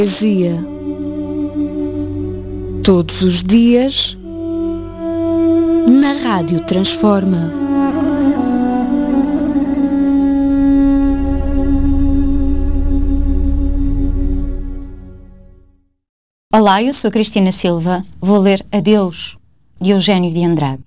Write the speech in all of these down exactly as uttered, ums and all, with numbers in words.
Poesia. Todos os dias na Rádio Transforma. Olá, eu sou a Cristina Silva. Vou ler Adeus, de Eugênio de Andrade.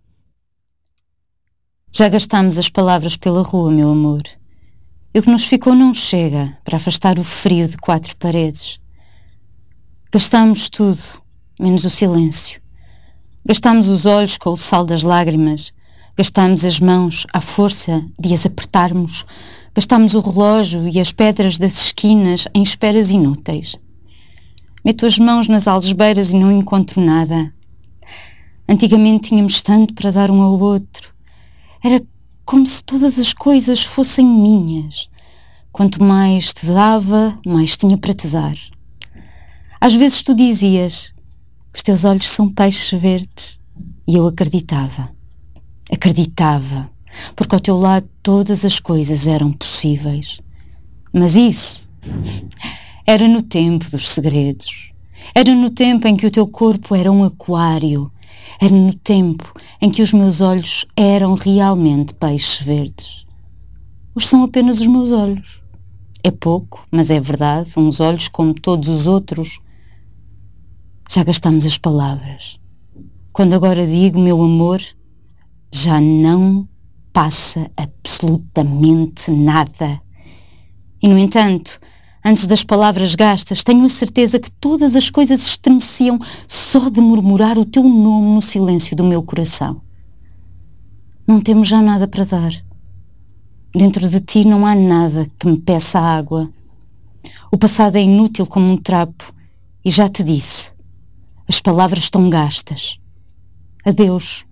Já gastámos as palavras pela rua, meu amor. E o que nos ficou não chega para afastar o frio de quatro paredes. Gastámos tudo, menos o silêncio. Gastámos os olhos com o sal das lágrimas. Gastámos as mãos à força de as apertarmos. Gastámos o relógio e as pedras das esquinas em esperas inúteis. Meto as mãos nas algebeiras e não encontro nada. Antigamente tínhamos tanto para dar um ao outro. Era como se todas as coisas fossem minhas. Quanto mais te dava, mais tinha para te dar. Às vezes tu dizias, os teus olhos são peixes verdes. E eu acreditava. Acreditava. Porque ao teu lado todas as coisas eram possíveis. Mas isso era no tempo dos segredos. Era no tempo em que o teu corpo era um aquário. Era no tempo em que os meus olhos eram realmente peixes verdes. Hoje são apenas os meus olhos. É pouco, mas é verdade, uns olhos como todos os outros. Já gastamos as palavras. Quando agora digo, meu amor, já não passa absolutamente nada. E, no entanto, antes das palavras gastas, tenho a certeza que todas as coisas estremeciam só de murmurar o teu nome no silêncio do meu coração. Não temos já nada para dar. Dentro de ti não há nada que me peça água. O passado é inútil como um trapo. E já te disse, as palavras estão gastas. Adeus.